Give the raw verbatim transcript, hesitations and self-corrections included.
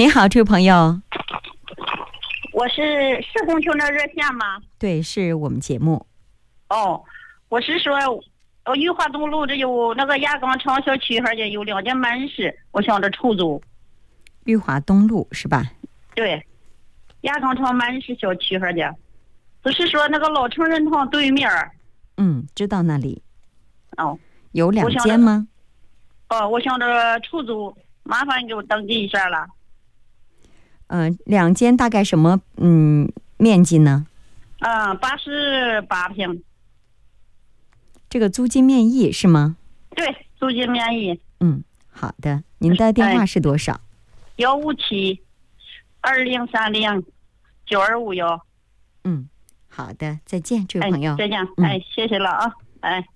你好，这位朋友。 我是是红球的热线吗？ 对，是我们节目。 哦，我是说，呃，裕华东路这有那个亚钢厂小区哈的有两间门市，我想着出租。 裕华东路是吧？ 对，亚钢厂门市小区哈的，就是说那个老成人堂对面。 嗯，知道那里。 哦， 有两间吗？ 哦，我想着出租，麻烦你给我登记一下了。 嗯、呃，两间大概什么嗯面积呢？ 嗯，八十八平。 这个租金面议是吗？ 对，租金面议。 嗯，好的。您的电话是多少？ 幺五七二零三零九二五幺。 嗯，好的，再见，这位朋友。 哎、再见， 嗯、 哎，谢谢了啊，哎。